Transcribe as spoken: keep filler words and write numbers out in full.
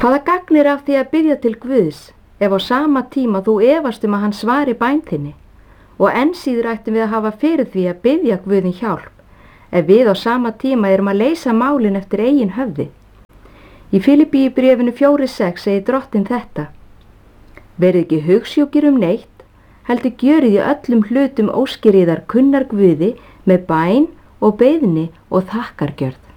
Hvaða gagn er af því að biðja til Guðs ef á sama tíma þú efast um að hann svari bæn þinni? Og enn síður ættum við að hafa fyrir því að biðja Guðin hjálp ef við á sama tíma erum að leysa málin eftir eigin höfði. Í Filippíubréfinu fjóra sex segir Drottinn þetta: Verið ekki hugsjúkir um neitt, heldur gjörið í öllum hlutum óskir yðar kunnar Guði með bæn og beiðni og þakkargjörð.